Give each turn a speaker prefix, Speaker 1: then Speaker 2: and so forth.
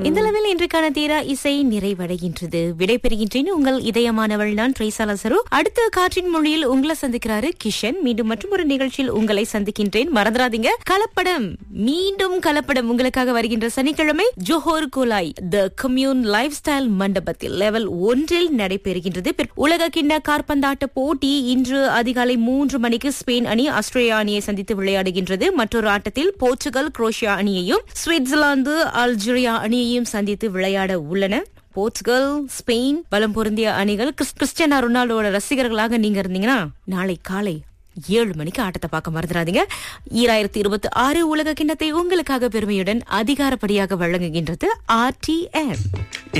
Speaker 1: இந்த அளவில் இன்றைக்கான தீரா இசை நிறைவடைகின்றது. விடைபெறுகின்றேன். உங்கள் இதயமானவள் நான் ட்ரேசாலசரு. அடுத்த காற்றின் மொழியில் உங்களை சந்திக்கிறாரு கிஷன். மீண்டும் மற்றும் ஒரு நிகழ்ச்சியில் உங்களை சந்திக்கின்றேன். மறந்துடாதீங்க, கலப்படம் மீண்டும் கலப்படம் உங்களுக்காக வருகின்ற சனிக்கிழமை ஜோஹர் கோலாய் தி கம்யூன் லைஃப் ஸ்டைல் மண்டபத்தில் லெவல் 1 நடைபெறுகின்றது. உலக கிண்ண காற்பந்தாட்ட போட்டி இன்று அதிகாலை 3 மணிக்கு ஸ்பெயின் அணி ஆஸ்திரேலியா அணியை சந்தித்து விளையாடுகின்றது. மற்றொரு ஆட்டத்தில் போர்ச்சுகல் குரோஷியா அணியையும் சுவிட்சர்லாந்து அல்ஜீரியா அணியையும் சந்தித்து விளையாட உள்ளன. போர்ச்சுகல், ஸ்பெயின் பலம் பொருந்திய அணிகள். கிறிஸ்டியானோ ரொனால்டோட ரசிகர்களாக நீங்க இருந்தீங்கன்னா நாளை காலை 7 மணிக்கு ஆட்டத்தை பார்க்க மறந்துடாதீங்க. 2026 உலக கிண்ணத்தை உங்களுக்காக பெருமையுடன் அதிகாரப்படியாக வழங்குகின்றது RTM.